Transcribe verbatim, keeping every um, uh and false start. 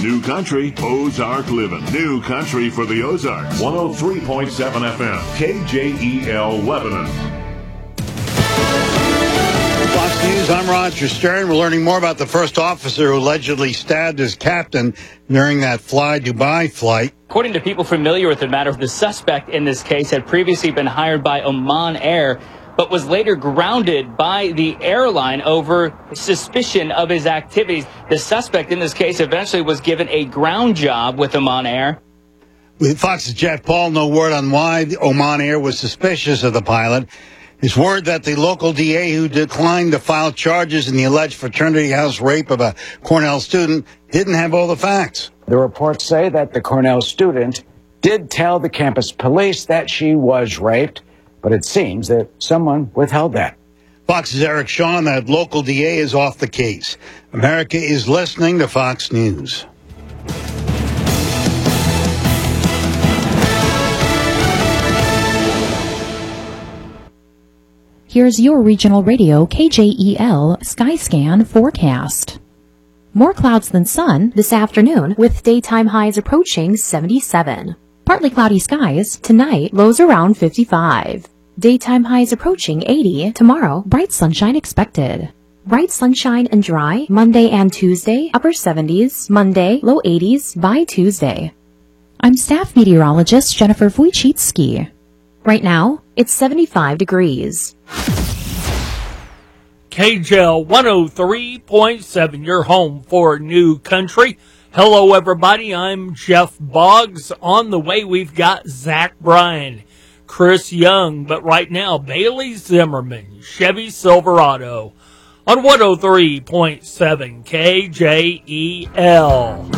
New Country, Ozark Living. New Country for the Ozarks. one oh three point seven F M, K J E L Lebanon. Fox News, I'm Roger Stern. We're learning more about the first officer who allegedly stabbed his captain during that Fly Dubai flight. According to people familiar with the matter, the suspect in this case had previously been hired by Oman Air, but was later grounded by the airline over suspicion of his activities. The suspect in this case eventually was given a ground job with Oman Air. With Fox's Jeff Paul, no word on why Oman Air was suspicious of the pilot. It's word that the local D A who declined to file charges in the alleged fraternity house rape of a Cornell student didn't have all the facts. The reports say that the Cornell student did tell the campus police that she was raped, but it seems that someone withheld that. Fox's Eric Shawn, that local D A is off the case. America is listening to Fox News. Here's your regional radio K J E L Skyscan forecast. More clouds than sun this afternoon with daytime highs approaching seventy-seven. Partly cloudy skies tonight, lows around fifty-five. Daytime highs approaching eighty. Tomorrow, bright sunshine expected. Bright sunshine and dry Monday and Tuesday, upper seventies. Monday, low eighties by Tuesday. I'm staff meteorologist Jennifer Wojcicki. Right now, it's seventy-five degrees. K J L one oh three point seven, your home for New Country. Hello, everybody. I'm Jeff Boggs. On the way, we've got Zach Bryan, Chris Young, but right now, Bailey Zimmerman, Chevy Silverado on one oh three point seven K J E L.